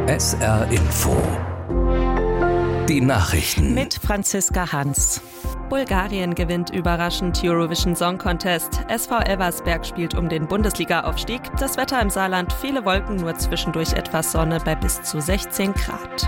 SR Info. Die Nachrichten. Mit Franziska Hans. Bulgarien gewinnt überraschend Eurovision Song Contest. SV Elversberg spielt um den Bundesliga-Aufstieg. Das Wetter im Saarland, viele Wolken, nur zwischendurch etwas Sonne bei bis zu 16 Grad.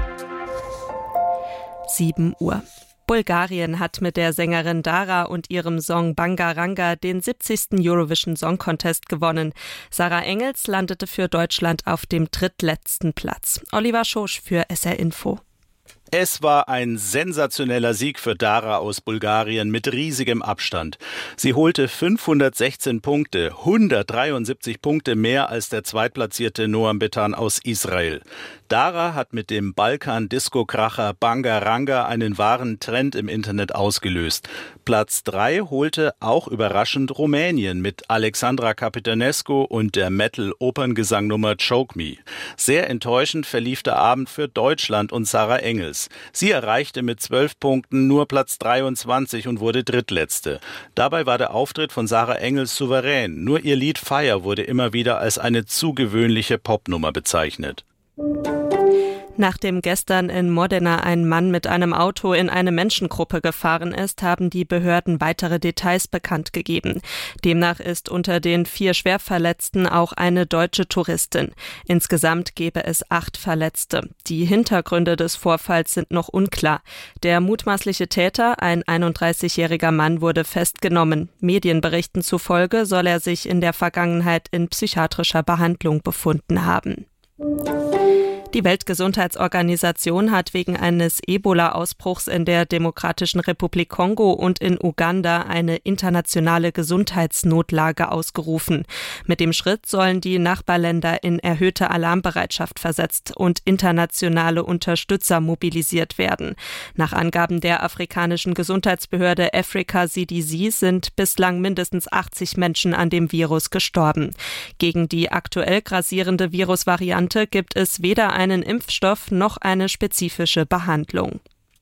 7 Uhr. Bulgarien hat mit der Sängerin Dara und ihrem Song Bangaranga den 70. Eurovision Song Contest gewonnen. Sarah Engels landete für Deutschland auf dem drittletzten Platz. Oliver Schosch für SR Info. Es war ein sensationeller Sieg für Dara aus Bulgarien mit riesigem Abstand. Sie holte 516 Punkte, 173 Punkte mehr als der zweitplatzierte Noam Betan aus Israel. Dara hat mit dem Balkan-Disco-Kracher Bangaranga einen wahren Trend im Internet ausgelöst. Platz 3 holte auch überraschend Rumänien mit Alexandra Capitanescu und der Metal-Operngesangnummer Choke Me. Sehr enttäuschend verlief der Abend für Deutschland und Sarah Engels. Sie erreichte mit 12 Punkten nur Platz 23 und wurde Drittletzte. Dabei war der Auftritt von Sarah Engels souverän. Nur ihr Lied Fire wurde immer wieder als eine zu gewöhnliche Popnummer bezeichnet. Nachdem gestern in Modena ein Mann mit einem Auto in eine Menschengruppe gefahren ist, haben die Behörden weitere Details bekannt gegeben. Demnach ist unter den 4 Schwerverletzten auch eine deutsche Touristin. Insgesamt gäbe es 8 Verletzte. Die Hintergründe des Vorfalls sind noch unklar. Der mutmaßliche Täter, ein 31-jähriger Mann, wurde festgenommen. Medienberichten zufolge soll er sich in der Vergangenheit in psychiatrischer Behandlung befunden haben. Die Weltgesundheitsorganisation hat wegen eines Ebola-Ausbruchs in der Demokratischen Republik Kongo und in Uganda eine internationale Gesundheitsnotlage ausgerufen. Mit dem Schritt sollen die Nachbarländer in erhöhte Alarmbereitschaft versetzt und internationale Unterstützer mobilisiert werden. Nach Angaben der afrikanischen Gesundheitsbehörde Africa CDC sind bislang mindestens 80 Menschen an dem Virus gestorben. Gegen die aktuell grassierende Virusvariante gibt es weder einen Impfstoff noch eine spezifische Behandlung.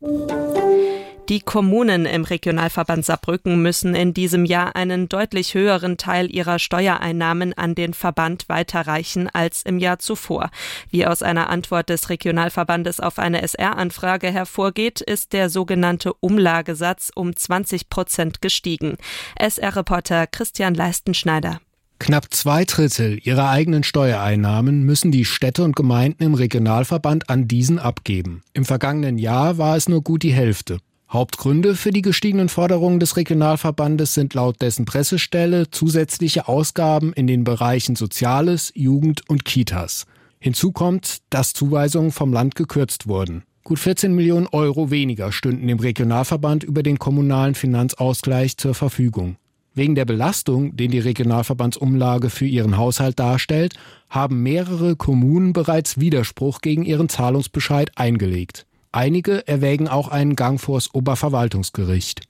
Die Kommunen im Regionalverband Saarbrücken müssen in diesem Jahr einen deutlich höheren Teil ihrer Steuereinnahmen an den Verband weiterreichen als im Jahr zuvor. Wie aus einer Antwort des Regionalverbandes auf eine SR-Anfrage hervorgeht, ist der sogenannte Umlagesatz um 20% gestiegen. SR-Reporter Christian Leistenschneider. Knapp 2/3 ihrer eigenen Steuereinnahmen müssen die Städte und Gemeinden im Regionalverband an diesen abgeben. Im vergangenen Jahr war es nur gut die Hälfte. Hauptgründe für die gestiegenen Forderungen des Regionalverbandes sind laut dessen Pressestelle zusätzliche Ausgaben in den Bereichen Soziales, Jugend und Kitas. Hinzu kommt, dass Zuweisungen vom Land gekürzt wurden. Gut 14 Millionen Euro weniger stünden dem Regionalverband über den kommunalen Finanzausgleich zur Verfügung. Wegen der Belastung, den die Regionalverbandsumlage für ihren Haushalt darstellt, haben mehrere Kommunen bereits Widerspruch gegen ihren Zahlungsbescheid eingelegt. Einige erwägen auch einen Gang vors Oberverwaltungsgericht.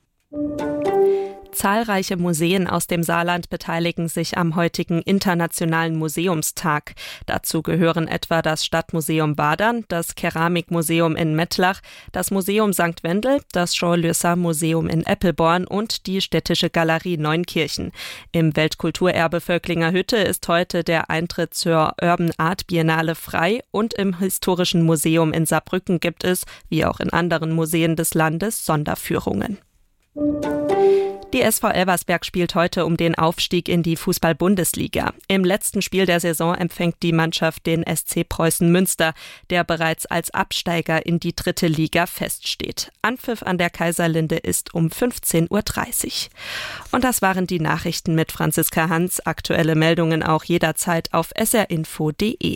Zahlreiche Museen aus dem Saarland beteiligen sich am heutigen Internationalen Museumstag. Dazu gehören etwa das Stadtmuseum Wadern, das Keramikmuseum in Mettlach, das Museum St. Wendel, das Jean-Leussat-Museum in Eppelborn und die Städtische Galerie Neunkirchen. Im Weltkulturerbe Völklinger Hütte ist heute der Eintritt zur Urban Art Biennale frei und im Historischen Museum in Saarbrücken gibt es, wie auch in anderen Museen des Landes, Sonderführungen. Die SV Elversberg spielt heute um den Aufstieg in die Fußball-Bundesliga. Im letzten Spiel der Saison empfängt die Mannschaft den SC Preußen Münster, der bereits als Absteiger in die 3. Liga feststeht. Anpfiff an der Kaiserlinde ist um 15:30 Uhr. Und das waren die Nachrichten mit Franziska Hans. Aktuelle Meldungen auch jederzeit auf srinfo.de.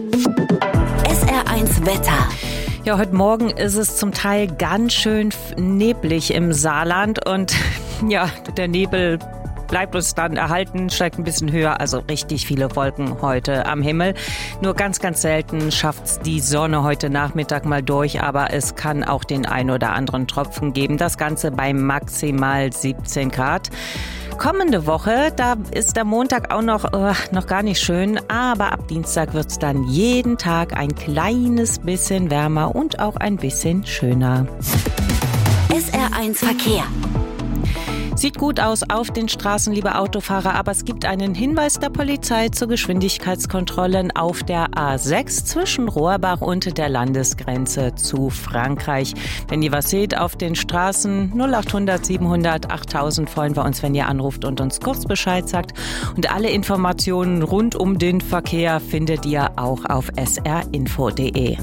SR1 Wetter. Ja, heute Morgen ist es zum Teil ganz schön neblig im Saarland und ja, der Nebel bleibt uns dann erhalten, steigt ein bisschen höher, also richtig viele Wolken heute am Himmel. Nur ganz, ganz selten schafft's die Sonne heute Nachmittag mal durch, aber es kann auch den ein oder anderen Tropfen geben. Das Ganze bei maximal 17 Grad. Kommende Woche, da ist der Montag auch noch gar nicht schön, aber ab Dienstag wird's dann jeden Tag ein kleines bisschen wärmer und auch ein bisschen schöner. SR1 Verkehr. Sieht gut aus auf den Straßen, liebe Autofahrer, aber es gibt einen Hinweis der Polizei zu Geschwindigkeitskontrollen auf der A6 zwischen Rohrbach und der Landesgrenze zu Frankreich. Wenn ihr was seht auf den Straßen, 0800 700 8000 freuen wir uns, wenn ihr anruft und uns kurz Bescheid sagt. Und alle Informationen rund um den Verkehr findet ihr auch auf srinfo.de.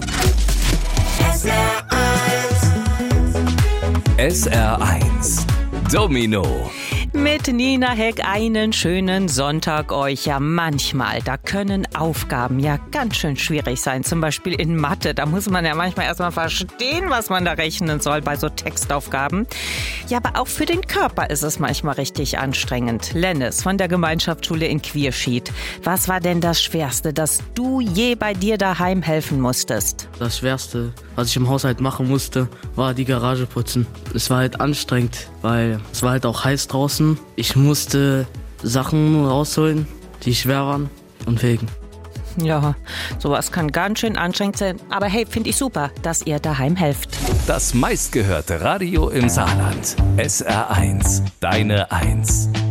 SR1 Domino. Mit Nina Heck einen schönen Sonntag euch. Ja, manchmal, da können Aufgaben ja ganz schön schwierig sein. Zum Beispiel in Mathe. Da muss man ja manchmal erstmal verstehen, was man da rechnen soll bei so Textaufgaben. Ja, aber auch für den Körper ist es manchmal richtig anstrengend. Lennis von der Gemeinschaftsschule in Quierschied. Was war denn das Schwerste, dass du je bei dir daheim helfen musstest? Das Schwerste, was ich im Haushalt machen musste, war die Garage putzen. Es war halt anstrengend, weil es war halt auch heiß draußen. Ich musste Sachen rausholen, die schwer waren und wegen. Ja, sowas kann ganz schön anstrengend sein. Aber hey, finde ich super, dass ihr daheim helft. Das meistgehörte Radio im Saarland. SR1, deine 1.